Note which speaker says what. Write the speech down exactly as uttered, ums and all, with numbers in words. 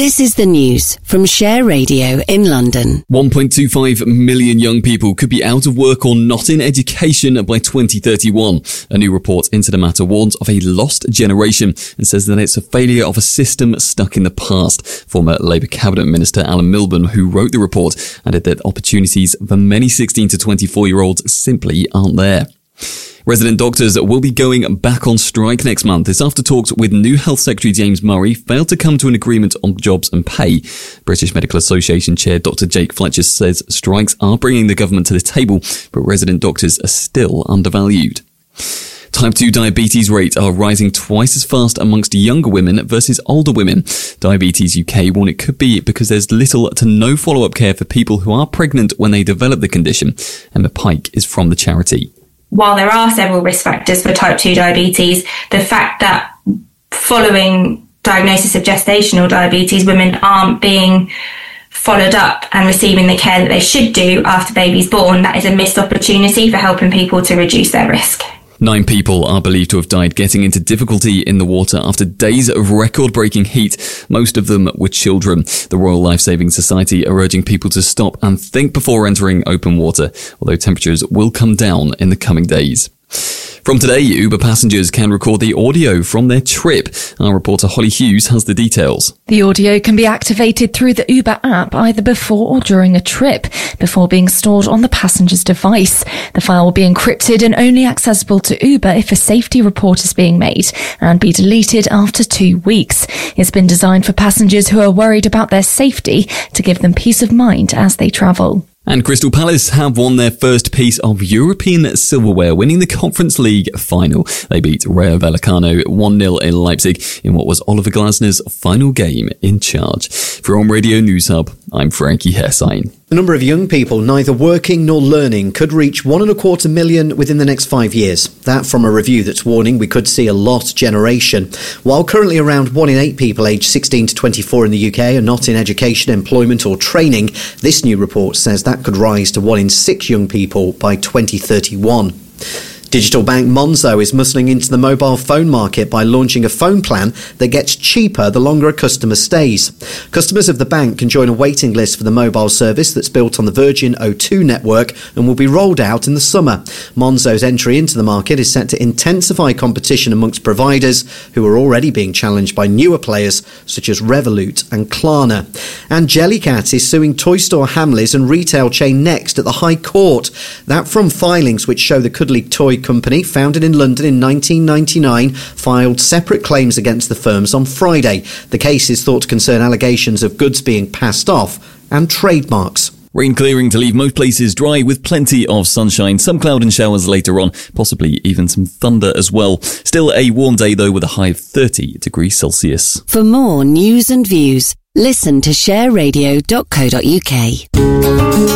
Speaker 1: This is the news from Share Radio in London.
Speaker 2: one point two five million young people could be out of work or not in education by twenty thirty-one. A new report into the matter warns of a lost generation and says that it's a failure of a system stuck in the past. Former Labour Cabinet Minister Alan Milburn, who wrote the report, added that opportunities for many sixteen to twenty-four-year-olds simply aren't there. Resident doctors will be going back on strike next month. This after talks with new Health Secretary James Murray failed to come to an agreement on jobs and pay. British Medical Association Chair Doctor Jake Fletcher says strikes are bringing the government to the table, but resident doctors are still undervalued. Type two diabetes rates are rising twice as fast amongst younger women versus older women. Diabetes U K warn it could be because there's little to no follow-up care for people who are pregnant when they develop the condition. Emma Pike is from the charity.
Speaker 3: While there are several risk factors for type two diabetes, the fact that following diagnosis of gestational diabetes, women aren't being followed up and receiving the care that they should do after baby's born, that is a missed opportunity for helping people to reduce their risk.
Speaker 2: Nine people are believed to have died getting into difficulty in the water after days of record-breaking heat. Most of them were children. The Royal Lifesaving Society are urging people to stop and think before entering open water, although temperatures will come down in the coming days. From today, Uber passengers can record the audio from their trip. Our reporter Holly Hughes has the details.
Speaker 4: The audio can be activated through the Uber app either before or during a trip, before being stored on the passenger's device. The file will be encrypted and only accessible to Uber if a safety report is being made and be deleted after two weeks. It's been designed for passengers who are worried about their safety to give them peace of mind as they travel.
Speaker 2: And Crystal Palace have won their first piece of European silverware, winning the Conference League final. They beat Rayo Vallecano one nil in Leipzig in what was Oliver Glasner's final game in charge. For On Radio News Hub, I'm Frankie Hersign.
Speaker 5: The number of young people neither working nor learning could reach one and a quarter million within the next five years. That from a review that's warning we could see a lost generation. While currently around one in eight people aged sixteen to twenty-four in the U K are not in education, employment or training, this new report says that could rise to one in six young people by twenty thirty-one. Digital bank Monzo is muscling into the mobile phone market by launching a phone plan that gets cheaper the longer a customer stays. Customers of the bank can join a waiting list for the mobile service that's built on the Virgin O two network and will be rolled out in the summer. Monzo's entry into the market is set to intensify competition amongst providers who are already being challenged by newer players such as Revolut and Klarna. And Jellycat is suing toy store Hamleys and retail chain Next at the High Court. That from filings which show the Cuddly Toy Company, founded in London in nineteen ninety-nine, filed separate claims against the firms on Friday. The case is thought to concern allegations of goods being passed off and trademarks.
Speaker 2: Rain clearing to leave most places dry with plenty of sunshine, some cloud and showers later on, possibly even some thunder as well. Still a warm day though with a high of thirty degrees Celsius.
Speaker 1: For more news and views, listen to share radio dot co dot uk.